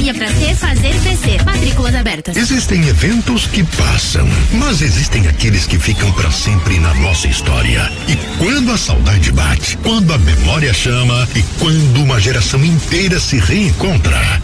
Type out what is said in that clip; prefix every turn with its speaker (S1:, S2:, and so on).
S1: Academia pra ser, fazer e crescer. Matrículas abertas.
S2: Existem eventos que passam, mas existem aqueles que ficam pra sempre na nossa história. E quando a saudade bate, quando a memória chama e quando uma geração inteira se reencontra,